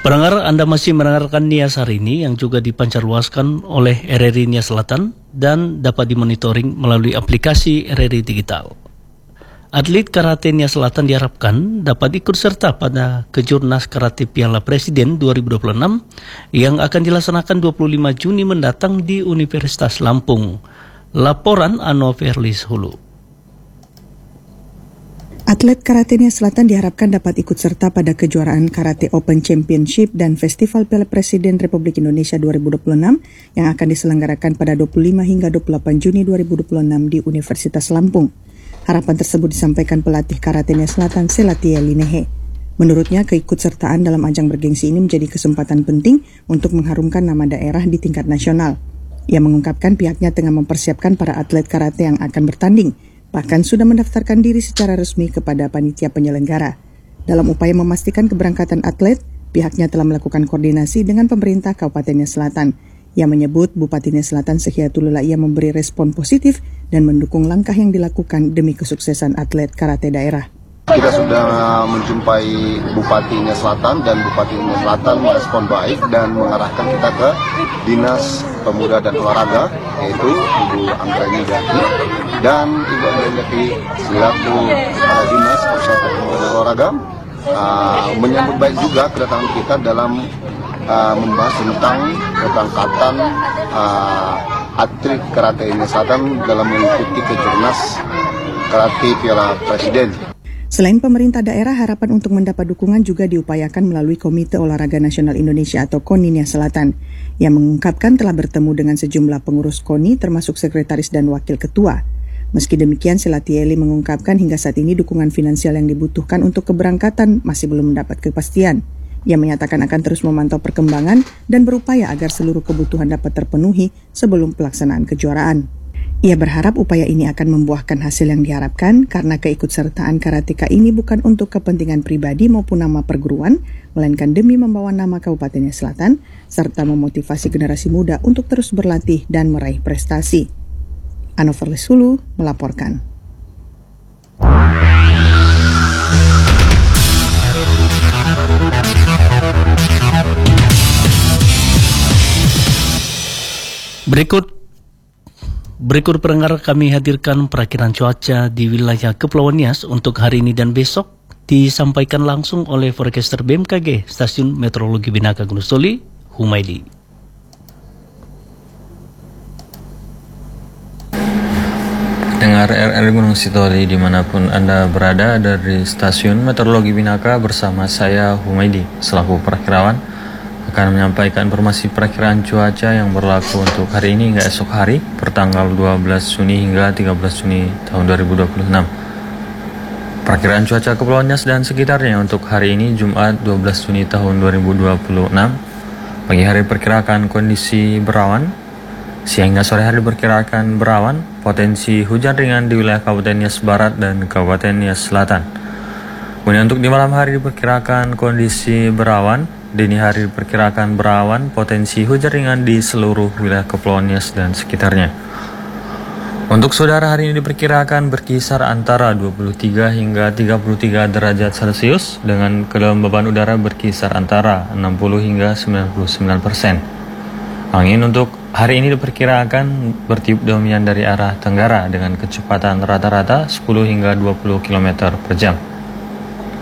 Pendengar, Anda masih mendengarkan Nias hari ini yang juga dipancarluaskan oleh RRI Nias Selatan dan dapat dimonitoring melalui aplikasi RRI Digital. Atlet karate Nias Selatan diharapkan dapat ikut serta pada Kejurnas Karate Piala Presiden 2026 yang akan dilaksanakan 25 Juni mendatang di Universitas Lampung. Laporan Anoverlis Hulu. Atlet karate Nias Selatan diharapkan dapat ikut serta pada kejuaraan Karate Open Championship dan Festival Piala Presiden Republik Indonesia 2026 yang akan diselenggarakan pada 25 hingga 28 Juni 2026 di Universitas Lampung. Harapan tersebut disampaikan pelatih karate Nias Selatan Selatia Linehe. Menurutnya, keikutsertaan dalam ajang bergengsi ini menjadi kesempatan penting untuk mengharumkan nama daerah di tingkat nasional. Ia mengungkapkan pihaknya tengah mempersiapkan para atlet karate yang akan bertanding, bahkan sudah mendaftarkan diri secara resmi kepada panitia penyelenggara. Dalam upaya memastikan keberangkatan atlet, pihaknya telah melakukan koordinasi dengan pemerintah Kabupaten Nias Selatan. Ia menyebut Bupati Nias Selatan Sehiatul Laia memberi respon positif dan mendukung langkah yang dilakukan demi kesuksesan atlet karate daerah. Kita sudah menjumpai Bupati Nias Selatan dan Bupati Nias Selatan merespon baik dan mengarahkan kita ke Dinas Pemuda dan Olahraga, yaitu Ibu Anggreni Daki dan Ibu Anggreni Daki selaku Kepala Dinas Pemuda dan Olahraga menyambut baik juga kedatangan kita dalam membahas tentang keberangkatan atlet karate Nias Selatan dalam mengikuti Kejurnas Karate Piala Presiden. Selain pemerintah daerah, harapan untuk mendapat dukungan juga diupayakan melalui Komite Olahraga Nasional Indonesia atau KONI Nias Selatan, yang mengungkapkan telah bertemu dengan sejumlah pengurus KONI termasuk sekretaris dan wakil ketua. Meski demikian, Selatieli mengungkapkan hingga saat ini dukungan finansial yang dibutuhkan untuk keberangkatan masih belum mendapat kepastian. Ia menyatakan akan terus memantau perkembangan dan berupaya agar seluruh kebutuhan dapat terpenuhi sebelum pelaksanaan kejuaraan. Ia berharap upaya ini akan membuahkan hasil yang diharapkan karena keikutsertaan karateka ini bukan untuk kepentingan pribadi maupun nama perguruan, melainkan demi membawa nama Kabupaten Nias Selatan serta memotivasi generasi muda untuk terus berlatih dan meraih prestasi. Anoverlis Hulu melaporkan. Berikut pendengar, kami hadirkan perakiran cuaca di wilayah Kepulauan Nias untuk hari ini dan besok disampaikan langsung oleh forecaster BMKG Stasiun Meteorologi Binaka Gunung Soli, Humaydi. Dengar RRI Gunung Sitoli dimanapun Anda berada, dari Stasiun Meteorologi Binaka bersama saya Humaydi selaku perakirawan akan menyampaikan informasi perakiraan cuaca yang berlaku untuk hari ini hingga esok hari pertanggal 12 Juni hingga 13 Juni tahun 2026. Perakiraan cuaca Kepulauan Nias dan sekitarnya untuk hari ini Jumat 12 Juni tahun 2026. Pagi hari perkirakan kondisi berawan, siang hingga sore hari diperkirakan berawan, potensi hujan ringan di wilayah Kabupaten Nias Barat dan Kabupaten Nias Selatan. Kemudian untuk di malam hari diperkirakan kondisi berawan, dini hari diperkirakan berawan, potensi hujan ringan di seluruh wilayah Kepulauan Nias dan sekitarnya. Untuk saudara, hari ini diperkirakan berkisar antara 23 hingga 33 derajat Celcius dengan kelembaban udara berkisar antara 60 hingga 99%. Angin untuk hari ini diperkirakan bertiup dominan dari arah tenggara dengan kecepatan rata-rata 10 hingga 20 km per jam.